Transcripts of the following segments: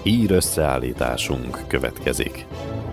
Hír összeállításunk következik.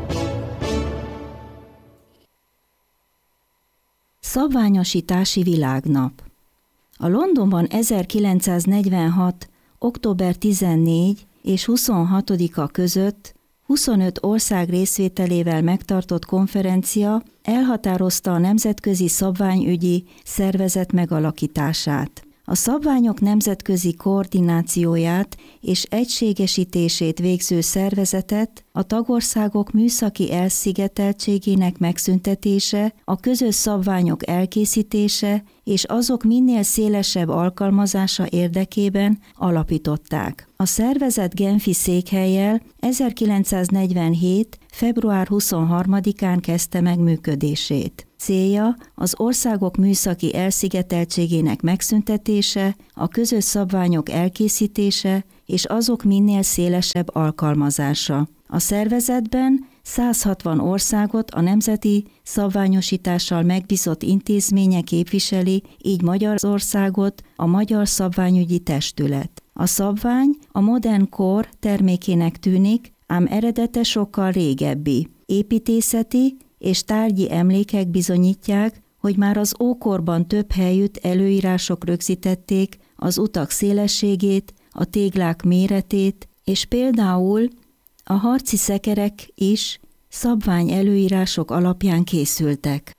Szabványosítási világnap. A Londonban 1946. október 14 és 26-a között 25 ország részvételével megtartott konferencia elhatározta a Nemzetközi Szabványügyi Szervezet megalakítását. A szabványok nemzetközi koordinációját és egységesítését végző szervezetet a tagországok műszaki elszigeteltségének megszüntetése, a közös szabványok elkészítése és azok minél szélesebb alkalmazása érdekében alapították. A szervezet genfi székhellyel 1947. február 23-án kezdte meg működését. Célja az országok műszaki elszigeteltségének megszüntetése, a közös szabványok elkészítése és azok minél szélesebb alkalmazása. A szervezetben 160 országot a nemzeti szabványosítással megbízott intézménye képviseli, így Magyarországot a Magyar Szabványügyi Testület. A szabvány a modern kor termékének tűnik, ám eredete sokkal régebbi. Építészeti és tárgyi emlékek bizonyítják, hogy már az ókorban több helyütt előírások rögzítették az utak szélességét, a téglák méretét, és például a harci szekerek is szabvány előírások alapján készültek.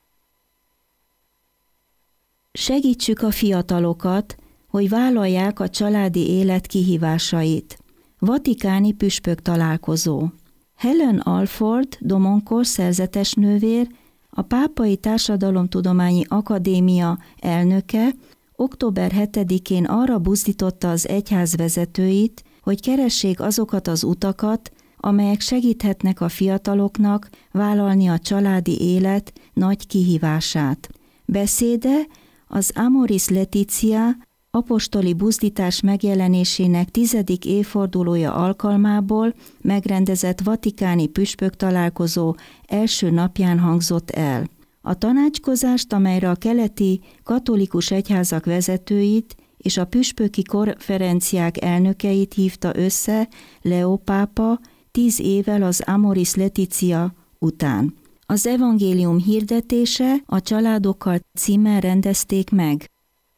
Segítsük a fiatalokat, hogy vállalják a családi élet kihívásait. Vatikáni püspök találkozó. Helen Alford, Domonkos szerzetes nővér, a Pápai Társadalomtudományi Akadémia elnöke október 7-én arra buzdította az egyház vezetőit, hogy keressék azokat az utakat, amelyek segíthetnek a fiataloknak vállalni a családi élet nagy kihívását. Beszéde az Amoris Laetitia apostoli buzdítás megjelenésének 10. évfordulója alkalmából megrendezett vatikáni püspök találkozó első napján hangzott el. A tanácskozást, amelyre a keleti katolikus egyházak vezetőit és a püspöki konferenciák elnökeit hívta össze Leó pápa 10 évvel az Amoris Laetitia után. Az evangélium hirdetése a családokkal címmel rendezték meg.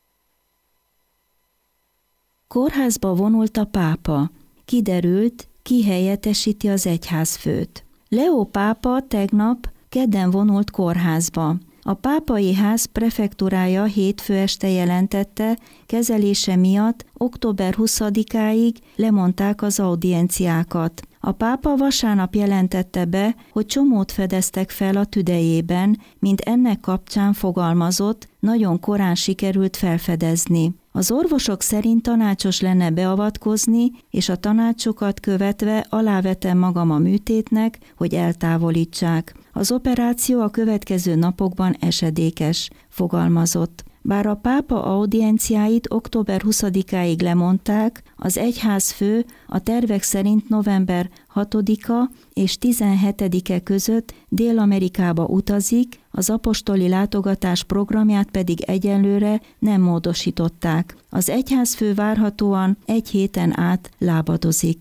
Kórházba vonult a pápa. Kiderült, ki helyettesíti az egyházfőt. Leó pápa tegnap kedden vonult kórházba. A pápai ház prefektúrája hétfő este jelentette, kezelése miatt október 20-áig lemondták az audienciákat. A pápa vasárnap jelentette be, hogy csomót fedeztek fel a tüdejében, mint ennek kapcsán fogalmazott, nagyon korán sikerült felfedezni. Az orvosok szerint tanácsos lenne beavatkozni, és a tanácsokat követve alávetem magam a műtétnek, hogy eltávolítsák. Az operáció a következő napokban esedékes, fogalmazott. Bár a pápa audienciáit október 20-áig lemondták, az egyházfő a tervek szerint november 6-a és 17-e között Dél-Amerikába utazik, az apostoli látogatás programját pedig egyenlőre nem módosították. Az egyházfő várhatóan egy héten át lábadozik.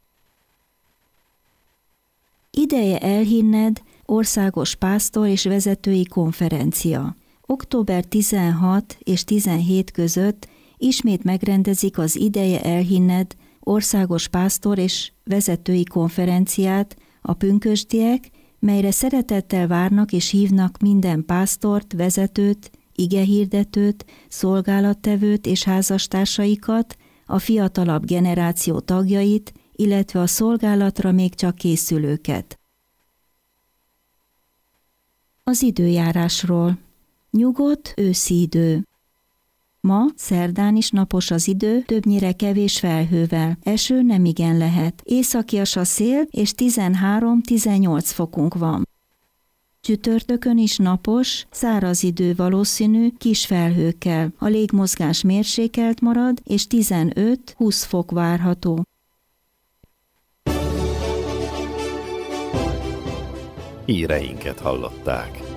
Ideje elhinned országos pásztor és vezetői konferencia. Október 16 és 17 között ismét megrendezik az Ideje elhinned országos pásztor és vezetői konferenciát a pünkösdiek, melyre szeretettel várnak és hívnak minden pásztort, vezetőt, igehirdetőt, szolgálattevőt és házastársaikat, a fiatalabb generáció tagjait, illetve a szolgálatra még csak készülőket. Az időjárásról. Nyugodt őszi idő. Ma szerdán is napos az idő, többnyire kevés felhővel. Eső nemigen lehet. Északias a szél, és 13-18 fokunk van. Csütörtökön is napos, száraz idő valószínű, kis felhőkkel. A légmozgás mérsékelt marad, és 15-20 fok várható. Híreinket hallották.